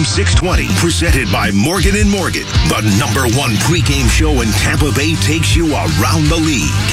AM 620, presented by Morgan & Morgan. The #1 pregame show in Tampa Bay takes you around the league.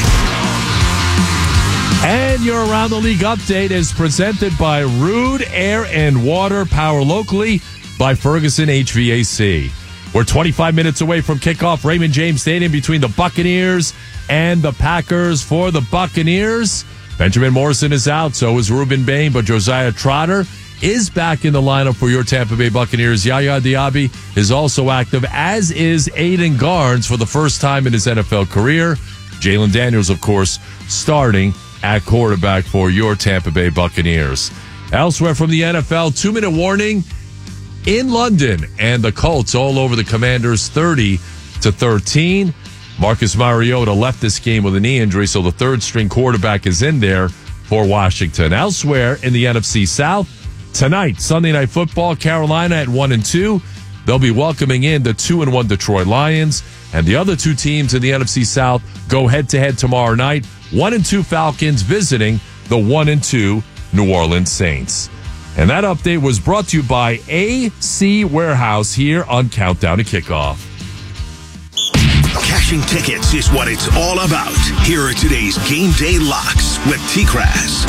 And your Around the League update is presented by Rude Air and Water, power locally by Ferguson HVAC. We're 25 minutes away from kickoff, Raymond James Stadium, between the Buccaneers and the Packers. For the Buccaneers, Benjamin Morrison is out, so is Ruben Bain, but Josiah Trotter is back in the lineup for your Tampa Bay Buccaneers. Yaya Diaby is also active, as is Aiden Garnes for the first time in his NFL career. Jalen Daniels, of course, starting at quarterback for your Tampa Bay Buccaneers. Elsewhere from the NFL, 2-minute warning in London, and the Colts all over the Commanders 30-13. Marcus Mariota left this game with a knee injury, so the third-string quarterback is in there for Washington. Elsewhere in the NFC South, tonight, Sunday Night Football, Carolina at 1-2. They'll be welcoming in the 2-1 Detroit Lions, and the other two teams in the NFC South go head-to-head tomorrow night. 1-2 Falcons visiting the 1-2 New Orleans Saints. And that update was brought to you by AC Warehouse here on Countdown to Kickoff. Cashing tickets is what it's all about. Here are today's Game Day Locks with T-Crass.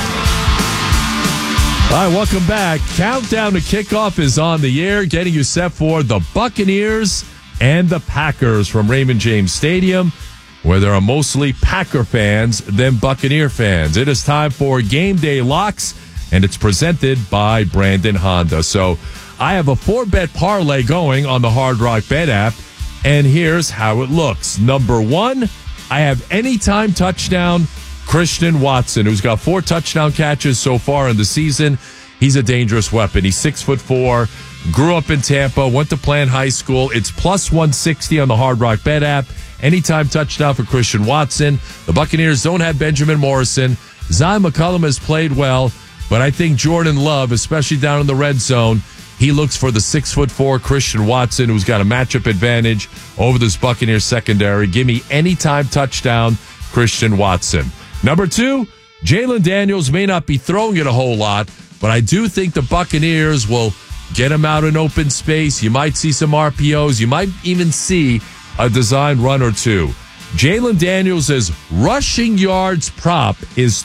All right, welcome back. Countdown to Kickoff is on the air, getting you set for the Buccaneers and the Packers from Raymond James Stadium, where there are mostly Packer fans than Buccaneer fans. It is time for Game Day Locks, and it's presented by Brandon Honda. So I have a 4-bet parlay going on the Hard Rock Bet app, and here's how it looks. Number 1, I have anytime touchdown Christian Watson, who's got 4 touchdown catches so far in the season. He's a dangerous weapon. He's 6'4", grew up in Tampa, went to Plant High School. It's plus 160 on the Hard Rock Bet app. Anytime touchdown for Christian Watson. The Buccaneers don't have Benjamin Morrison. Zion McCollum has played well, but I think Jordan Love, especially down in the red zone, he looks for the 6'4" Christian Watson, who's got a matchup advantage over this Buccaneers secondary. Give me anytime touchdown Christian Watson. Number 2, Jalen Daniels may not be throwing it a whole lot, but I do think the Buccaneers will get him out in open space. You might see some RPOs. You might even see a design run or two. Jalen Daniels' rushing yards prop is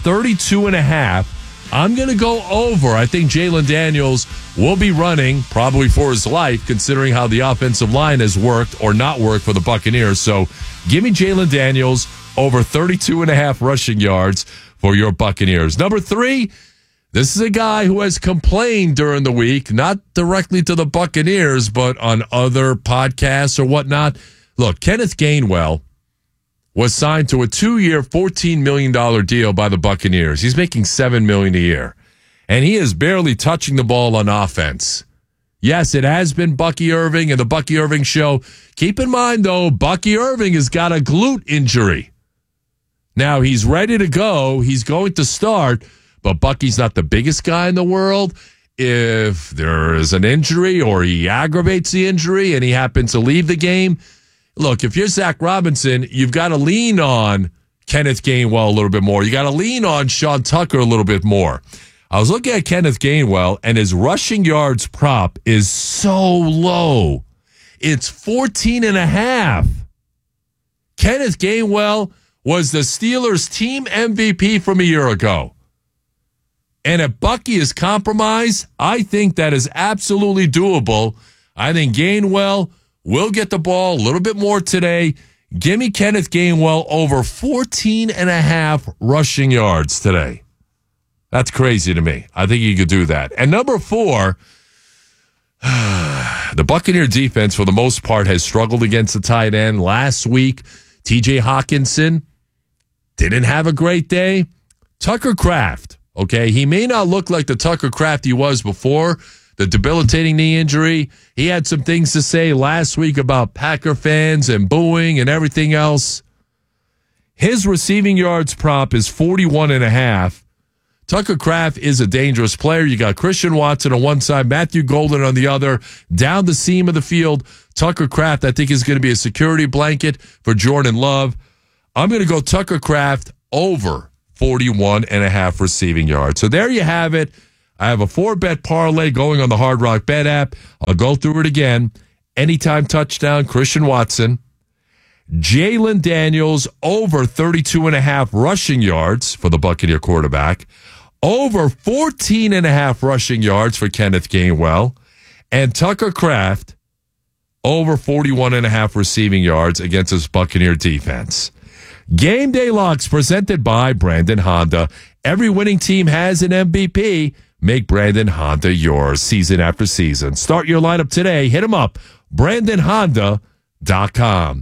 32.5. I'm going to go over. I think Jalen Daniels will be running probably for his life, considering how the offensive line has worked or not worked for the Buccaneers. So give me Jalen Daniels over 32.5 rushing yards for your Buccaneers. Number 3, this is a guy who has complained during the week, not directly to the Buccaneers, but on other podcasts or whatnot. Look, Kenneth Gainwell was signed to a 2-year, $14 million deal by the Buccaneers. He's making $7 million a year, and he is barely touching the ball on offense. Yes, it has been Bucky Irving and the Bucky Irving show. Keep in mind, though, Bucky Irving has got a glute injury. Now, he's ready to go. He's going to start, but Bucky's not the biggest guy in the world. If there is an injury or he aggravates the injury and he happens to leave the game, look, if you're Zach Robinson, you've got to lean on Kenneth Gainwell a little bit more. You got to lean on Sean Tucker a little bit more. I was looking at Kenneth Gainwell, and his rushing yards prop is so low. It's 14.5. Kenneth Gainwell was the Steelers' team MVP from a year ago. And if Bucky is compromised, I think that is absolutely doable. I think Gainwell will get the ball a little bit more today. Give me Kenneth Gainwell over 14.5 rushing yards today. That's crazy to me. I think you could do that. And number 4, the Buccaneer defense, for the most part, has struggled against the tight end. Last week, TJ Hawkinson didn't have a great day. Tucker Kraft, okay, he may not look like the Tucker Kraft he was before the debilitating knee injury. He had some things to say last week about Packer fans and booing and everything else. His receiving yards prop is 41.5. Tucker Kraft is a dangerous player. You got Christian Watson on one side, Matthew Golden on the other. Down the seam of the field, Tucker Kraft, I think, is going to be a security blanket for Jordan Love. I'm going to go Tucker Kraft over 41.5 receiving yards. So there you have it. I have a 4-bet parlay going on the Hard Rock Bet app. I'll go through it again. Anytime touchdown, Christian Watson. Jalen Daniels over 32.5 rushing yards for the Buccaneer quarterback. Over 14.5 rushing yards for Kenneth Gainwell. And Tucker Kraft over 41.5 receiving yards against this Buccaneer defense. Game Day Locks presented by Brandon Honda. Every winning team has an MVP. Make Brandon Honda yours season after season. Start your lineup today. Hit him up. BrandonHonda.com.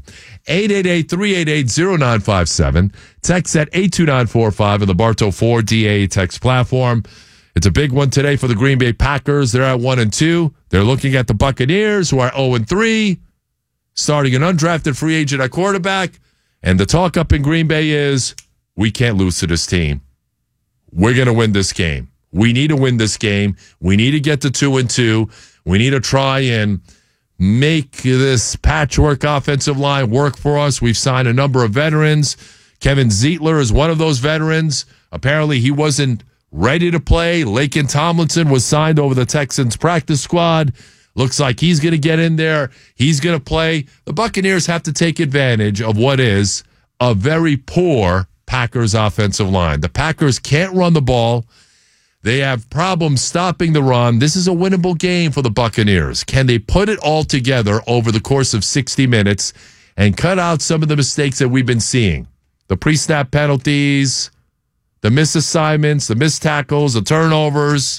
888-388-0957. Text at 82945 on the Bartow 4 DA text platform. It's a big one today for the Green Bay Packers. They're at 1-2. They're looking at the Buccaneers, who are 0-3, starting an undrafted free agent at quarterback. And the talk up in Green Bay is, we can't lose to this team. We're going to win this game. We need to win this game. We need to get to 2-2. We need to try and make this patchwork offensive line work for us. We've signed a number of veterans. Kevin Zeitler is one of those veterans. Apparently, he wasn't ready to play. Laken Tomlinson was signed over the Texans practice squad. Looks like he's going to get in there. He's going to play. The Buccaneers have to take advantage of what is a very poor Packers offensive line. The Packers can't run the ball. They have problems stopping the run. This is a winnable game for the Buccaneers. Can they put it all together over the course of 60 minutes and cut out some of the mistakes that we've been seeing? The pre-snap penalties, the missed assignments, the missed tackles, the turnovers.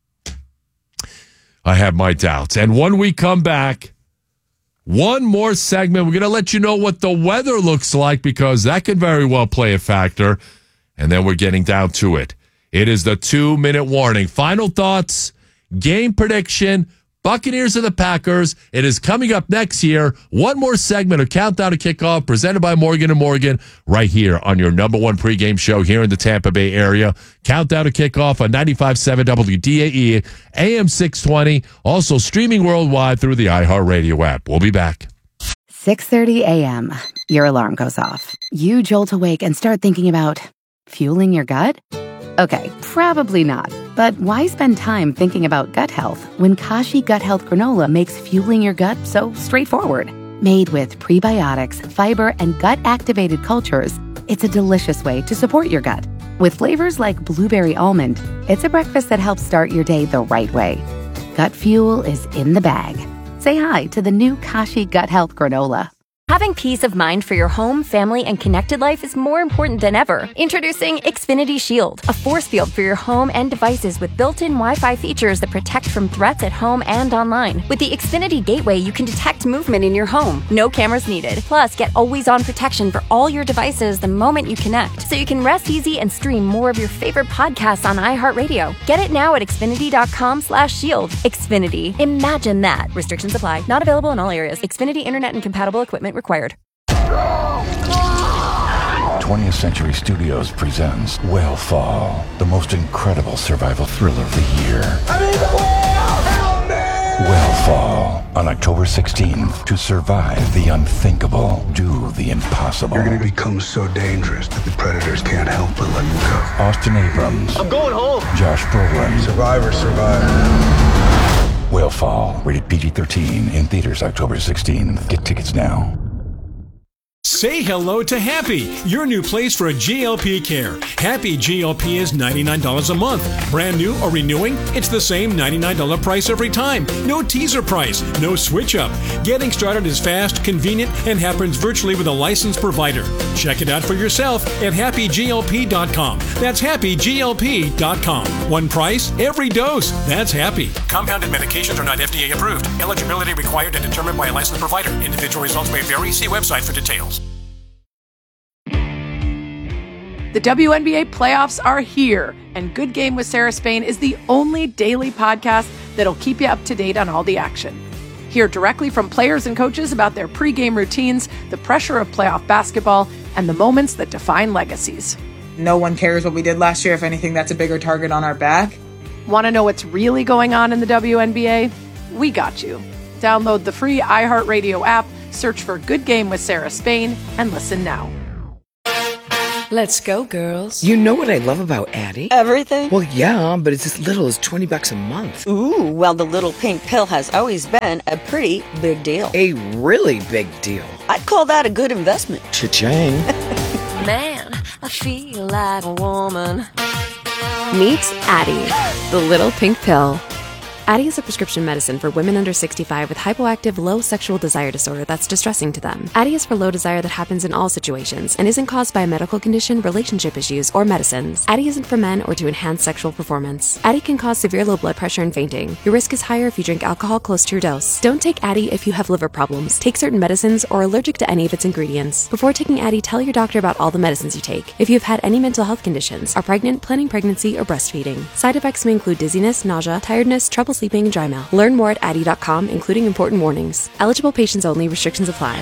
I have my doubts. And when we come back, one more segment. We're going to let you know what the weather looks like because that could very well play a factor. And then we're getting down to it. It is the 2-minute warning. Final thoughts, game prediction, Buccaneers and the Packers. It is coming up next year. One more segment of Countdown to Kickoff presented by Morgan & Morgan right here on your number one pregame show here in the Tampa Bay area. Countdown to Kickoff on 95.7 WDAE, AM 620. Also streaming worldwide through the iHeartRadio app. We'll be back. 6:30 a.m. Your alarm goes off. You jolt awake and start thinking about fueling your gut? Okay, probably not. But why spend time thinking about gut health when Kashi Gut Health Granola makes fueling your gut so straightforward? Made with prebiotics, fiber, and gut-activated cultures, it's a delicious way to support your gut. With flavors like blueberry almond, it's a breakfast that helps start your day the right way. Gut fuel is in the bag. Say hi to the new Kashi Gut Health Granola. Having peace of mind for your home, family, and connected life is more important than ever. Introducing Xfinity Shield, a force field for your home and devices with built-in Wi-Fi features that protect from threats at home and online. With the Xfinity Gateway, you can detect movement in your home. No cameras needed. Plus, get always-on protection for all your devices the moment you connect, so you can rest easy and stream more of your favorite podcasts on iHeartRadio. Get it now at Xfinity.com/shield. Xfinity. Imagine that. Restrictions apply. Not available in all areas. Xfinity Internet and compatible equipment required. 20th Century Studios presents Whale Fall, the most incredible survival thriller of the year. I'm in the whale! Help me! Whale Fall, on October 16th. To survive the unthinkable, do the impossible. You're going to become so dangerous that the predators can't help but let you go. Austin Abrams. I'm going home. Josh Brolin. Survivor, survivor. Whale Fall, rated PG-13, in theaters October 16th. Get tickets now. Say hello to Happy, your new place for a GLP care. Happy GLP is $99 a month. Brand new or renewing, it's the same $99 price every time. No teaser price, no switch up. Getting started is fast, convenient, and happens virtually with a licensed provider. Check it out for yourself at happyglp.com. That's happyglp.com. One price, every dose. That's Happy. Compounded medications are not FDA approved. Eligibility required and determined by a licensed provider. Individual results may vary. See website for details. The WNBA playoffs are here, and Good Game with Sarah Spain is the only daily podcast that'll keep you up to date on all the action. Hear directly from players and coaches about their pregame routines, the pressure of playoff basketball, and the moments that define legacies. No one cares what we did last year. If anything, that's a bigger target on our back. Want to know what's really going on in the WNBA? We got you. Download the free iHeartRadio app, search for Good Game with Sarah Spain, and listen now. Let's go, girls. You know what I love about Addie? Everything? Well, yeah, but it's as little as $20 a month. Ooh, well, the little pink pill has always been a pretty big deal. A really big deal. I'd call that a good investment. Cha-ching. Man, I feel like a woman. Meet Addie, the little pink pill. Addie is a prescription medicine for women under 65 with hypoactive low sexual desire disorder that's distressing to them. Addie is for low desire that happens in all situations and isn't caused by a medical condition, relationship issues, or medicines. Addie isn't for men or to enhance sexual performance. Addie can cause severe low blood pressure and fainting. Your risk is higher if you drink alcohol close to your dose. Don't take Addie if you have liver problems, take certain medicines, or are allergic to any of its ingredients. Before taking Addie, tell your doctor about all the medicines you take. If you have had any mental health conditions, are pregnant, planning pregnancy, or breastfeeding. Side effects may include dizziness, nausea, tiredness, trouble sleeping, and dry mouth. Learn more at Addie.com, including important warnings. Eligible patients only. Restrictions apply.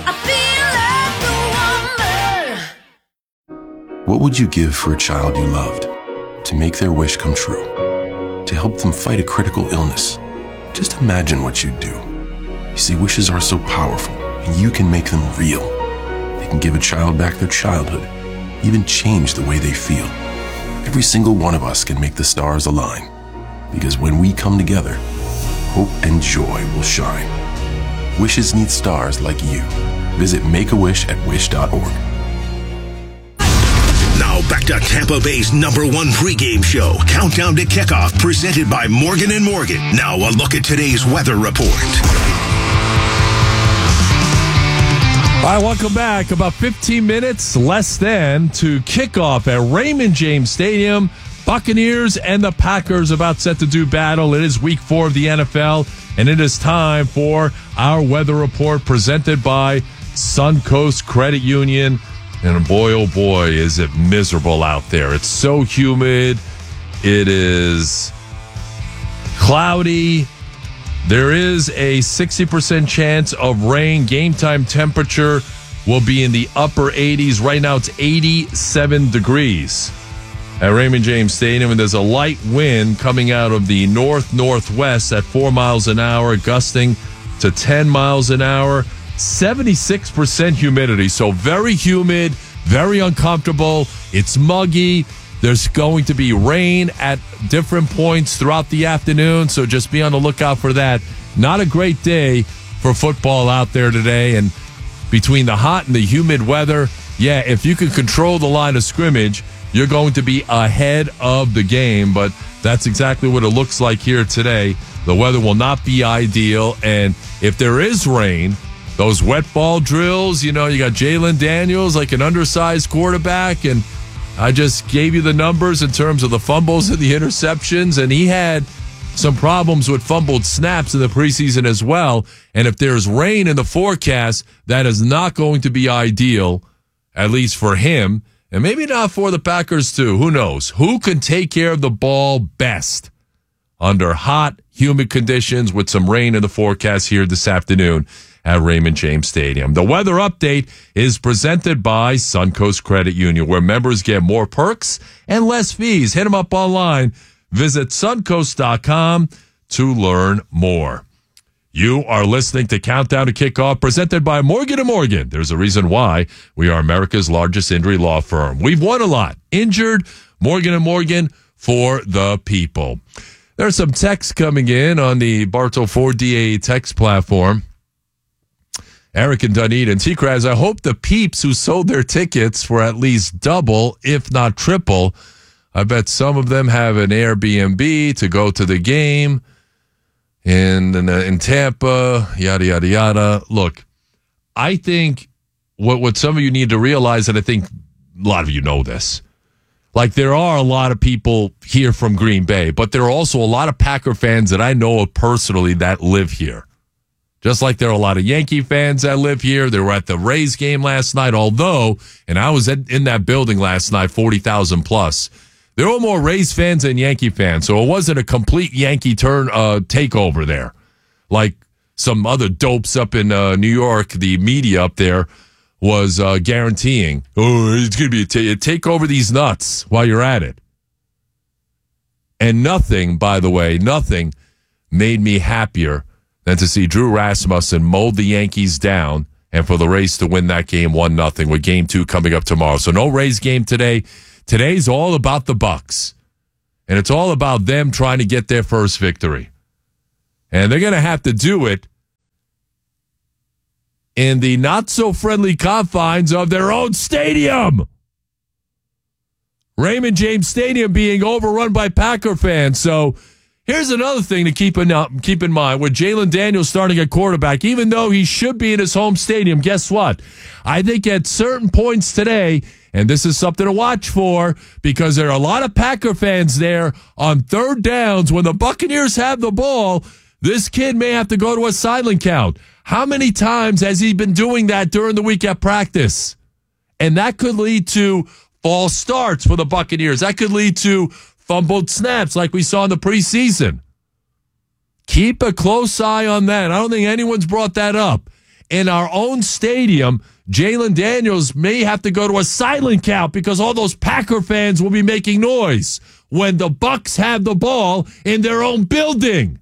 What would you give for a child you loved? To make their wish come true? To help them fight a critical illness? Just imagine what you'd do. You see, wishes are so powerful, and you can make them real. They can give a child back their childhood, even change the way they feel. Every single one of us can make the stars align. Because when we come together, hope and joy will shine. Wishes need stars like you. Visit Make-A-Wish at wish.org. Now back to Tampa Bay's #1 pregame show, Countdown to Kickoff, presented by Morgan & Morgan. Now a look at today's weather report. All right, welcome back. About 15 minutes less than to kickoff at Raymond James Stadium. Buccaneers and the Packers about set to do battle. It is week 4 of the NFL, and it is time for our weather report presented by Suncoast Credit Union. And boy, oh boy, is it miserable out there. It's so humid. It is cloudy. There is a 60% chance of rain. Game time temperature will be in the upper 80s. Right now it's 87 degrees at Raymond James Stadium, and there's a light wind coming out of the north-northwest at 4 miles an hour, gusting to 10 miles an hour. 76% humidity, so very humid, very uncomfortable. It's muggy. There's going to be rain at different points throughout the afternoon, so just be on the lookout for that. Not a great day for football out there today, and between the hot and the humid weather, yeah, if you can control the line of scrimmage, you're going to be ahead of the game, but that's exactly what it looks like here today. The weather will not be ideal, and if there is rain, those wet ball drills, you got Jalen Daniels like an undersized quarterback, and I just gave you the numbers in terms of the fumbles and the interceptions, and he had some problems with fumbled snaps in the preseason as well, and if there's rain in the forecast, that is not going to be ideal, at least for him. And maybe not for the Packers, too. Who knows? Who can take care of the ball best under hot, humid conditions with some rain in the forecast here this afternoon at Raymond James Stadium? The weather update is presented by Suncoast Credit Union, where members get more perks and less fees. Hit them up online. Visit suncoast.com to learn more. You are listening to Countdown to Kickoff, presented by Morgan & Morgan. There's a reason why we are America's largest injury law firm. We've won a lot. Injured, Morgan & Morgan, for the people. There's some text coming in on the Bartow Ford DA text platform. Eric and Dunedin. T-Kraz, I hope the peeps who sold their tickets for at least double, if not triple. I bet some of them have an Airbnb to go to the game. In Tampa, yada, yada, yada. Look, I think what some of you need to realize, and I think a lot of you know this, like there are a lot of people here from Green Bay, but there are also a lot of Packer fans that I know personally that live here. Just like there are a lot of Yankee fans that live here. They were at the Rays game last night, although, and I was in that building last night, 40,000 plus. There were more Rays fans than Yankee fans, so it wasn't a complete Yankee takeover there. Like some other dopes up in New York, the media up there was guaranteeing, it's going to be take over these nuts while you're at it. And nothing, by the way, nothing made me happier than to see Drew Rasmussen mold the Yankees down and for the Rays to win that game 1-0 with Game 2 coming up tomorrow. So no Rays game today. Today's all about the Bucks, and it's all about them trying to get their first victory. And they're going to have to do it in the not-so-friendly confines of their own stadium. Raymond James Stadium being overrun by Packer fans. So here's another thing to keep in mind. With Jalen Daniels starting at quarterback, even though he should be in his home stadium, guess what? I think at certain points today, and this is something to watch for, because there are a lot of Packer fans there on third downs when the Buccaneers have the ball, this kid may have to go to a silent count. How many times has he been doing that during the week at practice? And that could lead to false starts for the Buccaneers. That could lead to fumbled snaps like we saw in the preseason. Keep a close eye on that. I don't think anyone's brought that up. In our own stadium, Jalen Daniels may have to go to a silent count because all those Packer fans will be making noise when the Bucs have the ball in their own building.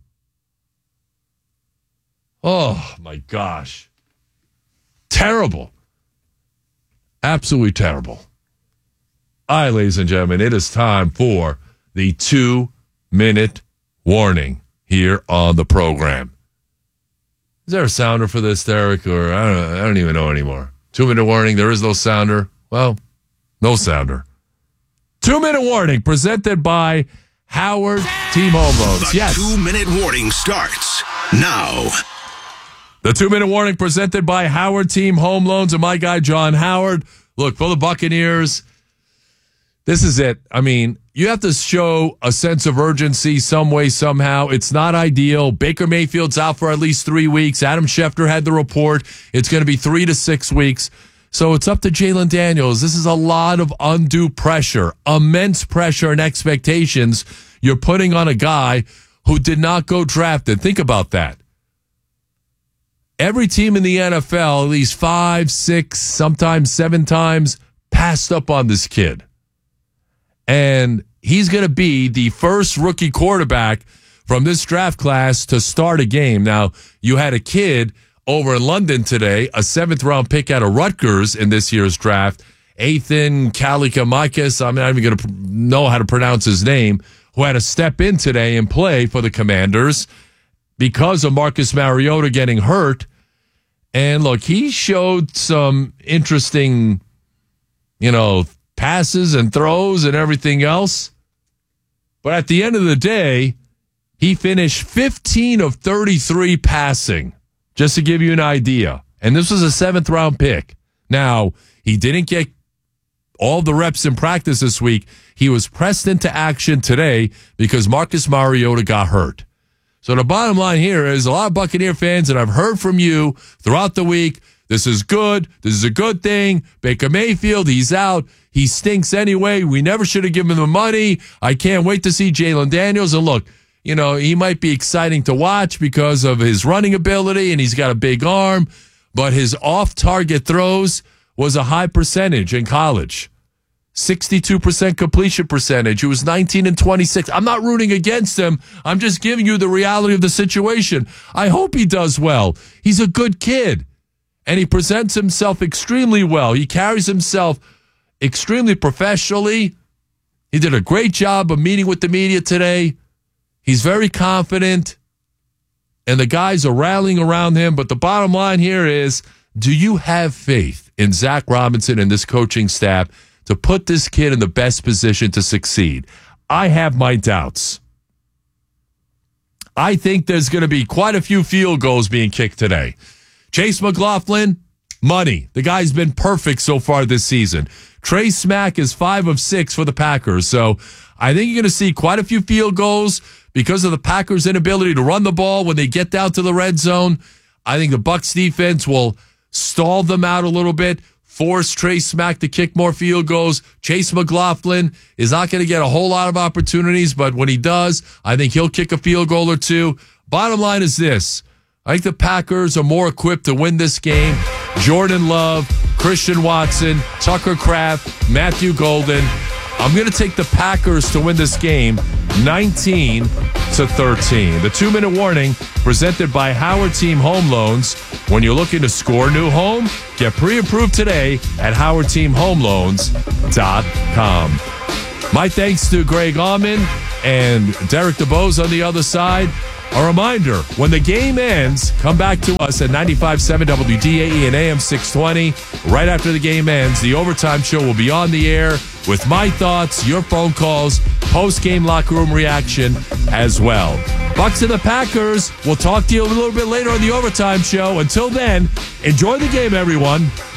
Oh, my gosh. Terrible. Absolutely terrible. All right, ladies and gentlemen, it is time for the 2-minute warning here on the program. Is there a sounder for this, Derek? Or I don't even know anymore. 2-minute warning, there is no sounder. Well, no sounder. 2-minute warning presented by Howard Team Home Loans. The 2-minute warning starts now. The 2-minute warning presented by Howard Team Home Loans and my guy, John Howard. Look, for the Buccaneers, this is it. I mean, you have to show a sense of urgency some way, somehow. It's not ideal. Baker Mayfield's out for at least 3 weeks. Adam Schefter had the report. It's going to be 3 to 6 weeks. So it's up to Jalen Daniels. This is a lot of undue pressure, immense pressure and expectations you're putting on a guy who did not go drafted. Think about that. Every team in the NFL, at least 5, 6, sometimes 7 times, passed up on this kid. And he's going to be the first rookie quarterback from this draft class to start a game. Now, you had a kid over in London today, a 7th-round pick out of Rutgers in this year's draft, Ethan Kalikamikis, I'm not even going to know how to pronounce his name, who had to step in today and play for the Commanders because of Marcus Mariota getting hurt. And look, he showed some interesting, passes and throws and everything else. But at the end of the day, he finished 15 of 33 passing, just to give you an idea. And this was a 7th-round pick. Now, he didn't get all the reps in practice this week. He was pressed into action today because Marcus Mariota got hurt. So the bottom line here is a lot of Buccaneer fans, and I've heard from you throughout the week, this is good. This is a good thing. Baker Mayfield, he's out. He stinks anyway. We never should have given him the money. I can't wait to see Jalen Daniels. And look, he might be exciting to watch because of his running ability, and he's got a big arm, but his off-target throws was a high percentage in college. 62% completion percentage. He was 19 and 26. I'm not rooting against him. I'm just giving you the reality of the situation. I hope he does well. He's a good kid, and he presents himself extremely well. He carries himself extremely professionally. He did a great job of meeting with the media today. He's very confident, and the guys are rallying around him. But the bottom line here is, do you have faith in Zach Robinson and this coaching staff to put this kid in the best position to succeed? I have my doubts. I think there's going to be quite a few field goals being kicked today. Chase McLaughlin, money. The guy's been perfect so far this season. Trey Smack is 5 of 6 for the Packers. So I think you're going to see quite a few field goals because of the Packers' inability to run the ball when they get down to the red zone. I think the Bucs defense will stall them out a little bit, force Trey Smack to kick more field goals. Chase McLaughlin is not going to get a whole lot of opportunities, but when he does, I think he'll kick a field goal or two. Bottom line is this. I think the Packers are more equipped to win this game. Jordan Love, Christian Watson, Tucker Kraft, Matthew Golden. I'm going to take the Packers to win this game 19-13. The 2-minute warning presented by Howard Team Home Loans. When you're looking to score a new home, get pre-approved today at howardteamhomeloans.com. My thanks to Greg Auman and Derek DeBose on the other side. A reminder, when the game ends, come back to us at 95.7 WDAE and AM 620. Right after the game ends, the Overtime Show will be on the air with my thoughts, your phone calls, post-game locker room reaction as well. Bucs and the Packers, we'll talk to you a little bit later on the Overtime Show. Until then, enjoy the game, everyone.